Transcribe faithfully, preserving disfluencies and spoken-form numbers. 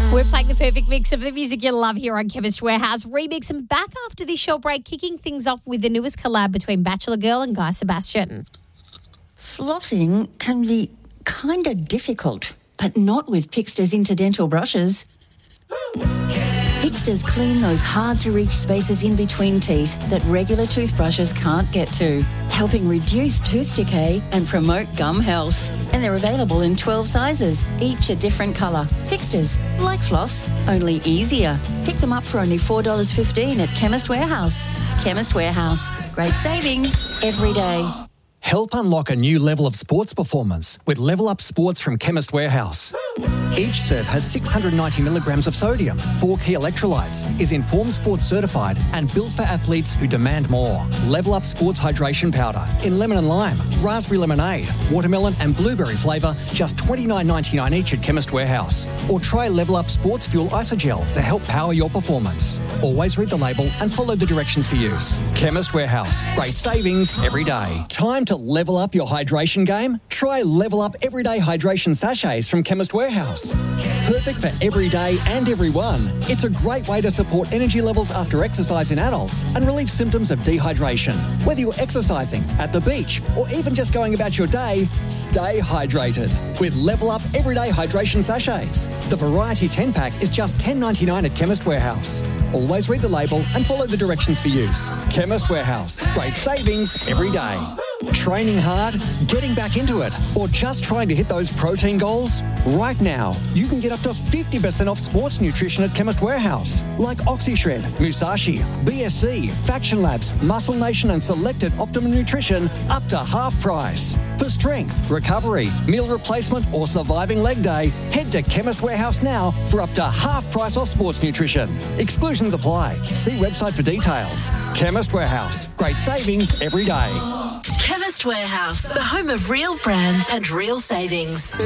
We're playing the perfect mix of the music you love here on Chemist Warehouse Remix, and back after this short break, kicking things off with the newest collab between Bachelor Girl and Guy Sebastian. Flossing can be kind of difficult, but not with Pixter's interdental brushes. Pixter's clean those hard-to-reach spaces in between teeth that regular toothbrushes can't get to, helping reduce tooth decay and promote gum health. And they're available in twelve sizes, each a different colour. Pixter's, like floss, only easier. Pick them up for only four dollars fifteen at Chemist Warehouse. Chemist Warehouse. Great savings every day. Help unlock a new level of sports performance with Level Up Sports from Chemist Warehouse. Each serve has six hundred ninety milligrams of sodium, four key electrolytes, is Informed Sports certified and built for athletes who demand more. Level Up Sports Hydration Powder in lemon and lime, raspberry lemonade, watermelon and blueberry flavour, just twenty-nine ninety-nine each at Chemist Warehouse. Or try Level Up Sports Fuel Isogel to help power your performance. Always read the label and follow the directions for use. Chemist Warehouse. Great savings every day. Time to level up your hydration game? Try Level Up Everyday Hydration Sachets from Chemist Warehouse. Perfect for every day and everyone. It's a great way to support energy levels after exercise in adults and relieve symptoms of dehydration. Whether you're exercising, at the beach, or even just going about your day, stay hydrated with Level Up Everyday Hydration Sachets. The Variety ten pack is just ten ninety-nine at Chemist Warehouse. Always read the label and follow the directions for use. Chemist Warehouse. Great savings every day. Training hard, getting back into it, or just trying to hit those protein goals? Right now, you can get up to fifty percent off sports nutrition at Chemist Warehouse, like OxyShred, Musashi, B S C, Faction Labs, Muscle Nation and selected Optimum Nutrition up to half price. For strength, recovery, meal replacement or surviving leg day, head to Chemist Warehouse now for up to half price off sports nutrition. Exclusions apply. See website for details. Chemist Warehouse. Great savings every day. Chemist Warehouse, the home of real brands and real savings.